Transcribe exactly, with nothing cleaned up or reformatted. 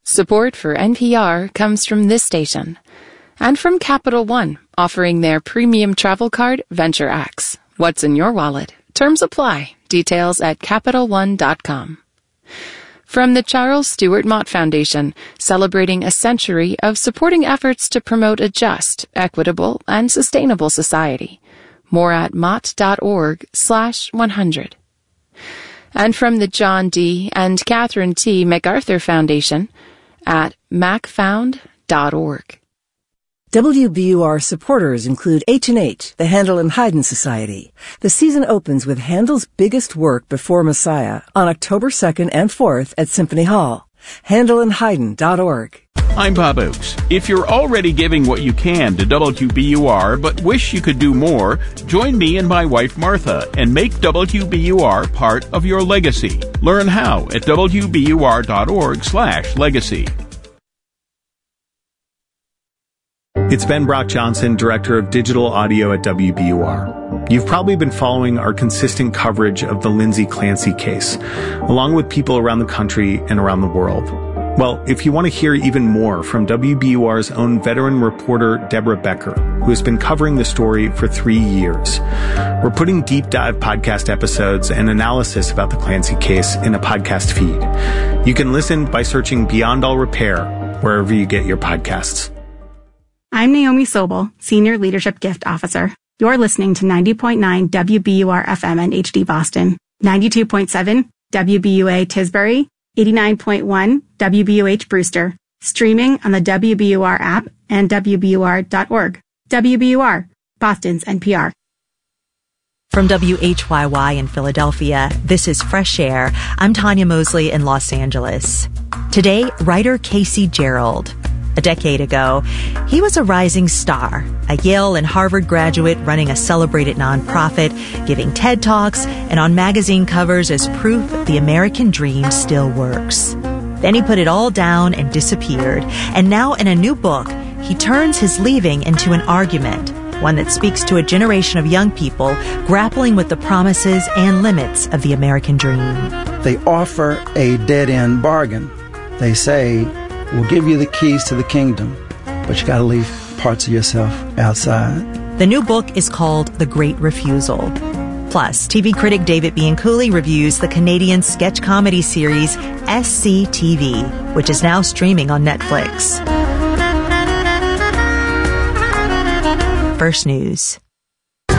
Support for N P R comes from this station and from Capital One, offering their premium travel card, Venture X. What's in your wallet? Terms apply. Details at Capital One dot com. From the Charles Stewart Mott Foundation, celebrating a century of supporting efforts to promote a just, equitable, and sustainable society. More at mott.org slash 100. And from the John D. and Catherine T. MacArthur Foundation at mac found dot org. W B U R supporters include H and H, the Handel and Haydn Society. The season opens with Handel's biggest work before Messiah on October second and fourth at Symphony Hall. handel and haydn dot org. I'm Bob Oakes. If you're already giving what you can to W B U R but wish you could do more, join me and my wife Martha and make W B U R part of your legacy. Learn how at W B U R dot org slash legacy. It's Ben Brock Johnson, Director of Digital Audio at W B U R. You've probably been following our consistent coverage of the Lindsay Clancy case, along with people around the country and around the world. Well, if you want to hear even more from W B U R's own veteran reporter, Deborah Becker, who has been covering the story for three years, we're putting deep dive podcast episodes and analysis about the Clancy case in a podcast feed. You can listen by searching Beyond All Repair wherever you get your podcasts. I'm Naomi Sobel, Senior Leadership Gift Officer. You're listening to ninety point nine W B U R F M and H D Boston, ninety-two point seven W B U A Tisbury, eighty-nine point one W B U H Brewster, streaming on the W B U R app and W B U R dot org. W B U R, Boston's N P R. From W H Y Y in Philadelphia, this is Fresh Air. I'm Tanya Mosley in Los Angeles. Today, writer Casey Gerald. A decade ago, he was a rising star, a Yale and Harvard graduate running a celebrated nonprofit, giving TED Talks, and on magazine covers as proof the American dream still works. Then he put it all down and disappeared, and now in a new book, he turns his leaving into an argument, one that speaks to a generation of young people grappling with the promises and limits of the American dream. They offer a dead-end bargain. They say, we'll give you the keys to the kingdom, but you got to leave parts of yourself outside. The new book is called The Great Refusal. Plus, T V critic David Bianculli reviews the Canadian sketch comedy series S C T V, which is now streaming on Netflix. First News.